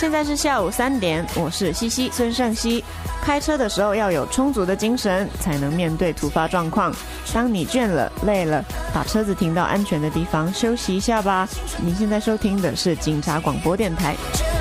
现在是下午3点，我是西西孙胜熙。开车的时候要有充足的精神，才能面对突发状况。当你倦了、累了，把车子停到安全的地方休息一下吧。您现在收听的是警察广播电台。